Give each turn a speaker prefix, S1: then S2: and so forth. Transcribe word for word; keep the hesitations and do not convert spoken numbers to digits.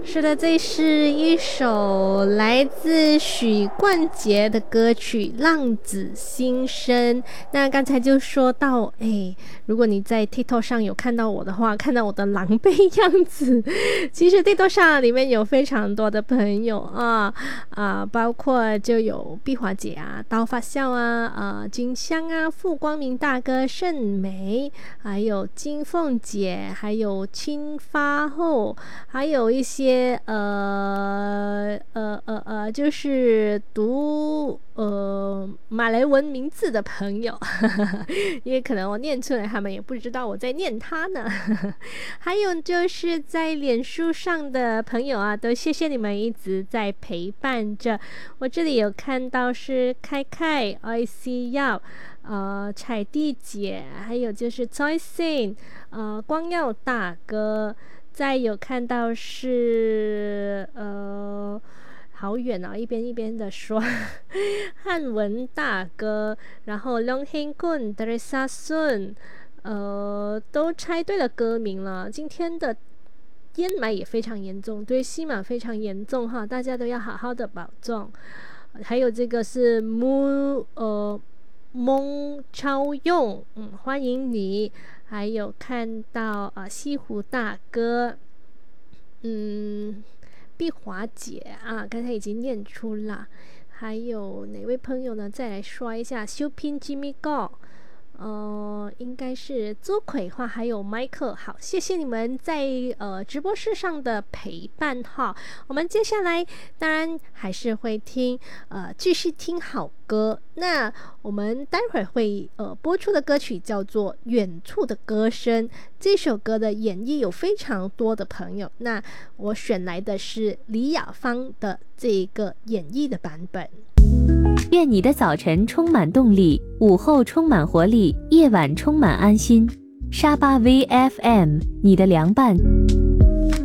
S1: 是的，这是一首来自许冠杰的歌曲《浪子心声》。那刚才就说到，哎，如果你在 TikTok 上有看到我的话，看到我的狼狈样子，其实 TikTok 上里面有非常多的朋友啊啊，包括就有碧华姐啊、刀发笑啊、呃金香啊、傅光明大哥、盛梅，还有金凤姐，还有青发后，还有一些。呃呃呃呃，就是读呃马来文名字的朋友，因为可能我念出来，他们也不知道我在念它呢。还有就是在脸书上的朋友啊，都谢谢你们一直在陪伴着我。这里有看到是开开、I C 耀。呃，彩弟姐，还有就是 Choi Sin， 呃，光耀大哥。再有看到是呃，好远啊，一边一边的说汉文大哥，然后 Long Hin Kun、Teresa Sun， 呃，都猜对了歌名了。今天的烟霾也非常严重，对西马非常严重哈，大家都要好好的保重。还有这个是 Mu 呃蒙超用，嗯，欢迎你。还有看到呃西湖大哥，嗯，碧华姐啊，刚才已经念出了。还有哪位朋友呢？再来说一下，修拼 Jimmy Go。呃，应该是周葵花还有 Michael， 好，谢谢你们在呃直播室上的陪伴哈。我们接下来当然还是会听呃继续听好歌。那我们待会儿会呃播出的歌曲叫做《远处的歌声》，这首歌的演绎有非常多的朋友，那我选来的是李雅芳的这个演绎的版本。
S2: 愿你的早晨充满动力，午后充满活力，夜晚充满安心。沙巴 V F M， 你的凉拌。